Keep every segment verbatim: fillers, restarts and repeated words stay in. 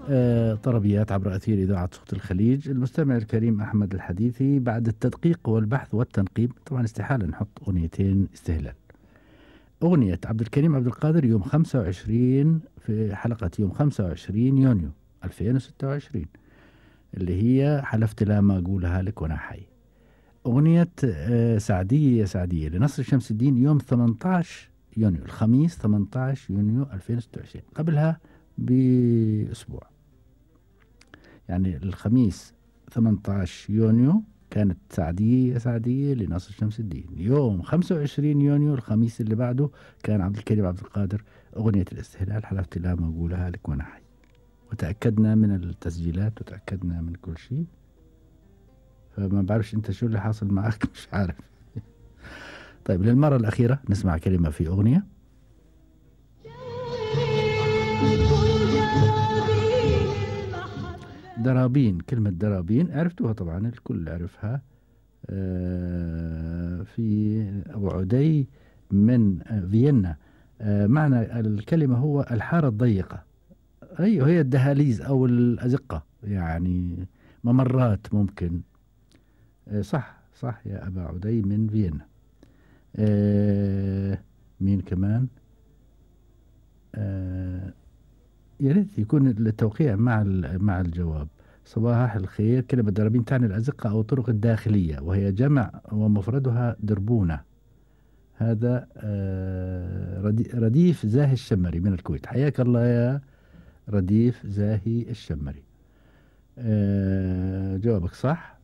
آه، طربيات عبر أثير إذاعة صوت الخليج. المستمع الكريم أحمد الحديثي، بعد التدقيق والبحث والتنقيب طبعا استحالة نحط أغنيتين استهلال. أغنية عبد الكريم عبد القادر يوم خمسة وعشرين، في حلقة يوم خمسة وعشرين يونيو ألفين وستة وعشرين، اللي هي حلفت لا ما أقولها لك وأنا حي. أغنية آه، سعدية يا سعدية لنصر شمس الدين يوم ثمانية عشر يونيو، الخميس ثمانية عشر يونيو ألفين وستة وعشرين، قبلها بأسبوع. يعني الخميس ثمانية عشر يونيو كانت سعدية يا سعدية لناصر شمس الدين. يوم خمسة وعشرين يونيو الخميس اللي بعده كان عبد الكريم عبد القادر أغنية الاستهلال حلفت لا ما أقولها لك وأنا حي. وتأكدنا من التسجيلات وتأكدنا من كل شيء، فما بعرفش أنت شو اللي حاصل معك مش عارف. طيب للمرة الأخيرة نسمع كلمة في أغنية. درابين، كلمة درابين عرفتوها طبعا، الكل عرفها. آه، في أبو عدي من آه، فيينا. آه، معنى الكلمة هو الحارة الضيقة. أيوه، هي الدهاليز أو الأزقة يعني، ممرات ممكن. آه، صح صح يا أبا عدي من فيينا. آه، مين كمان؟ آه، يا ريت يكون التوقيع مع ال- مع الجواب. صباح الخير، كلمة درابين تعني الأزقة أو الطرق الداخلية، وهي جمع ومفردها دربونة. هذا آه، ردي- رديف زاهي الشمري من الكويت. حياك الله يا رديف زاهي الشمري. آه، جوابك صح.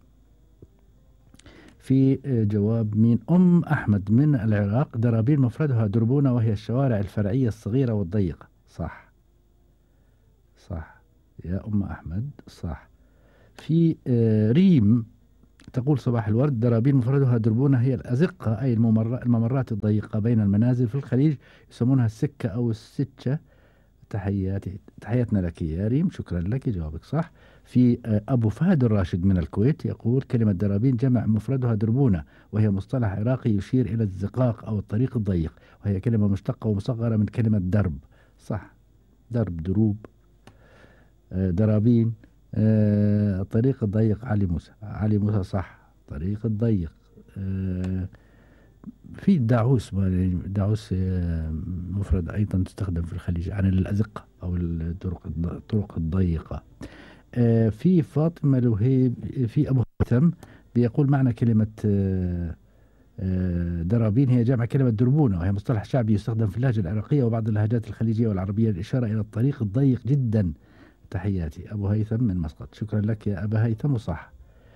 في آه، جواب مين؟ أم أحمد من العراق. درابين مفردها دربونة، وهي الشوارع الفرعية الصغيرة والضيقة. صح صح يا أم أحمد، صح. في آه، ريم تقول صباح الورد، درابين مفردها دربونة هي الأزقة، أي الممر- الممرات الضيقة بين المنازل في الخليج، يسمونها السكة أو السكة. تحياتي تحياتنا لك يا ريم، شكرا لك، جوابك صح. في آه، أبو فهد الراشد من الكويت يقول كلمة درابين جمع مفردها دربونة، وهي مصطلح عراقي يشير إلى الزقاق أو الطريق الضيق، وهي كلمة مشتقة ومصغرة من كلمة درب. صح، درب، دروب، آه، درابين. آه، الطريق الضيق، علي موسى، علي موسى صح، طريق الضيق. آه، في داعوس، ما- داعوس آه، مفرد أيضا تستخدم في الخليج عن الأزقة أو الطرق الض- الطرق الضيقة. آه، في فاطمة لهيب، في أبو هيثم بيقول معنى كلمة آه، آه، درابين هي جمع كلمة دربونة، وهي مصطلح شعبي يستخدم في اللهجة العراقية وبعض اللهجات الخليجية والعربية للإشارة إلى الطريق الضيق جدا. تحياتي أبو هيثم من مسقط، شكرا لك يا أبا هيثم، وصح.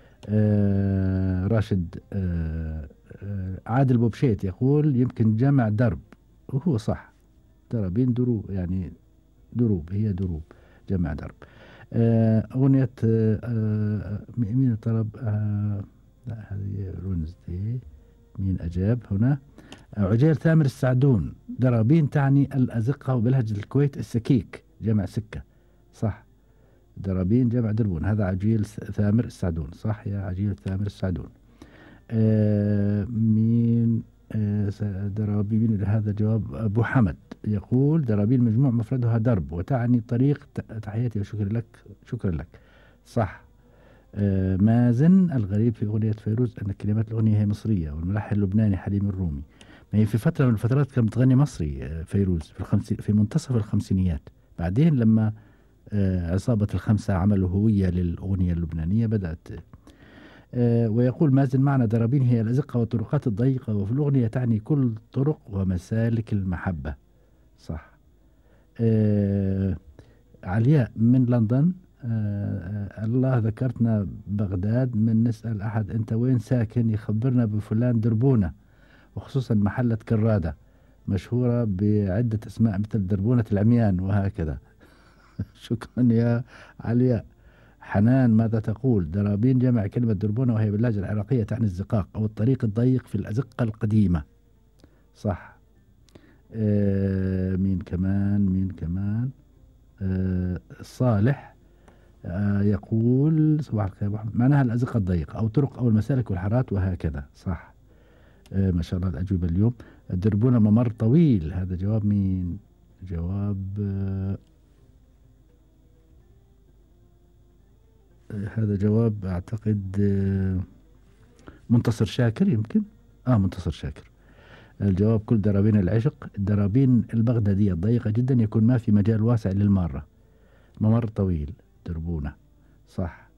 آه راشد آه آه عادل بوبشيت يقول يمكن جمع درب، وهو صح، دربين دروب يعني، دروب، هي دروب، جمع درب. آه أغنية آه آه مين طلب؟ آه لا هذه رونزدي. مين أجاب هنا؟ آه عجيل ثامر السعدون، درابين تعني الأزقة، وبلهجة الكويت السكيك، جمع سكة. صح، درابين جمع دربون، هذا عجيل س- ثامر السعدون، صح يا عجيل ثامر السعدون. آه مين؟ آه س- درابين، هذا جواب أبو حمد يقول درابين مجموع مفردها درب وتعني طريق. ت- تحياتي وشكرا لك، شكرا لك، صح. آه مازن الغريب في أغنية فيروز أن كلمات الأغنية هي مصرية، والملحن اللبناني حليم الرومي. ما هي في فترة من الفترات كانت بتغني مصري آه فيروز في الخمسي في منتصف الخمسينيات. بعدين لما آه، عصابة الخمسة عملوا هوية للأغنية اللبنانية بدأت. آه، ويقول مازن معنى درابين هي الأزقة والطرقات الضيقة، وفي الأغنية تعني كل طرق ومسالك المحبة. صح. آه، علياء من لندن. آه، آه، الله ذكرتنا بغداد، من نسأل أحد أنت وين ساكن يخبرنا بفلان دربونة، وخصوصا محلة كرادة مشهورة بعدة أسماء مثل دربونة العميان وهكذا. شكرا يا علياء. حنان ماذا تقول؟ درابين جمع كلمة دربونة، وهي باللهجة العراقية تعني الزقاق أو الطريق الضيق في الأزقة القديمة. صح. آه مين كمان؟ مين كمان؟ آه صالح آه يقول صباح الخير أبو أحمد، معناها الأزقة الضيقة أو طرق أو المسالك والحارات وهكذا. صح. آه ما شاء الله الأجوبة اليوم. الدربونة ممر طويل، هذا جواب مين؟ جواب آه هذا جواب أعتقد آه، منتصر شاكر يمكن. آه منتصر شاكر. الجواب كل درابين العشق. الدرابين البغدادية الضيقة جدا يكون ما في مجال واسع للمارة، ممر طويل دربونة. صح.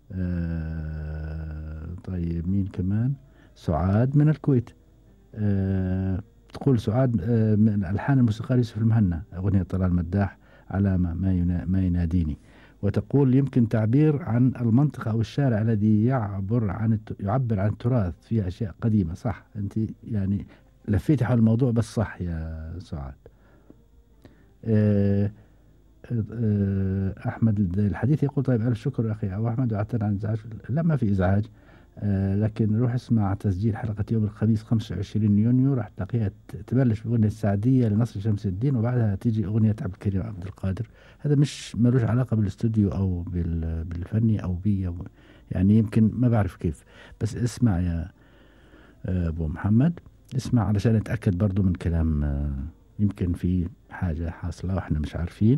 آه طيب مين كمان؟ سعاد من الكويت. آه تقول سعاد آه من ألحان الموسيقار يوسف المهنا، أغنية طلال مداح علامة ما, ينا ما يناديني. وتقول يمكن تعبير عن المنطقة أو الشارع الذي يعبر عن الت... يعبر عن التراث فيه أشياء قديمة. صح، أنت يعني لفيتي حول الموضوع بس صح يا سعاد. آه آه أحمد الحديث يقول طيب ألف شكر أخي أبو أحمد وأعتذر عن إزعاج. لا ما في إزعاج. آه لكن روح اسمع تسجيل حلقة يوم الخميس خمسة وعشرين يونيو، راح تلاقيها تبلش بأغنية السعدية لنصر شمس الدين، وبعدها تيجي أغنية عبد الكريم عبد القادر. هذا مش ملوش علاقة بالاستوديو أو بالفني أو بي أو يعني يمكن ما بعرف كيف، بس اسمع يا أبو محمد، اسمع علشان نتأكد برضو من كلام. آه يمكن في حاجة حاصلة وإحنا مش عارفين.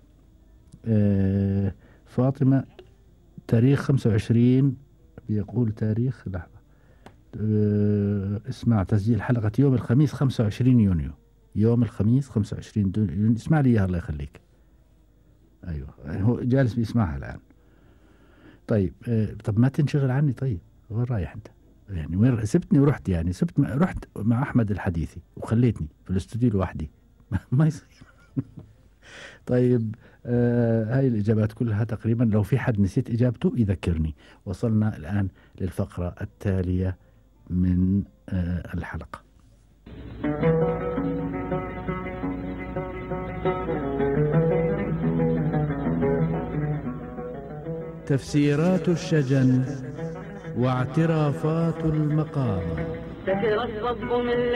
آه فاطمة تاريخ خمسة وعشرين بيقول تاريخ لحظة. أه اسمع تسجيل حلقة يوم الخميس خمسة وعشرين يونيو. يوم الخميس خمسة وعشرين يونيو. اسمع لي إياها الله يخليك. أيوة هو جالس بيسمعها الآن. طيب أه طب ما تنشغل عني. طيب وين رايح أنت؟ يعني وين سبتني ورحت؟ يعني سبت رحت مع أحمد الحديثي وخليتني في الاستوديو لوحدي ما يصير. طيب آه هاي الإجابات كلها تقريبا، لو في حد نسيت إجابته يذكرني. وصلنا الآن للفقرة التالية من آه الحلقة. تفسيرات الشجن واعترافات المقام.